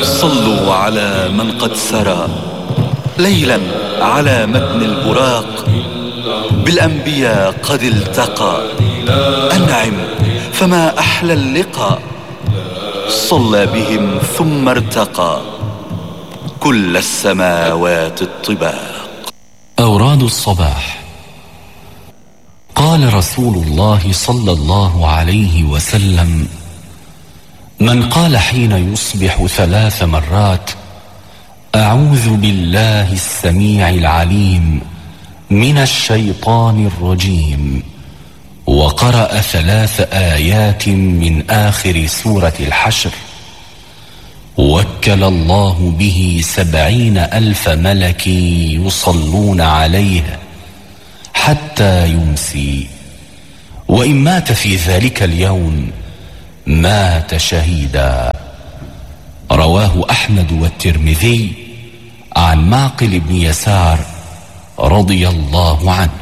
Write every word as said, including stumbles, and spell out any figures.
صلوا على من قد سرى ليلا على متن البراق بالأنبياء قد التقى. أنعم فما أحلى اللقاء، صلى بهم ثم ارتقى كل السماوات الطباق. أوراد الصباح. قال رسول الله صلى الله عليه وسلم: من قال حين يصبح ثلاث مرات: أعوذ بالله السميع العليم من الشيطان الرجيم، وقرأ ثلاث آيات من آخر سورة الحشر، وكل الله به سبعين ألف ملك يصلون عليه حتى يمسي، وإن مات في ذلك اليوم مات شهيدا. رواه أحمد والترمذي عن معقل بن يسار رضي الله عنه.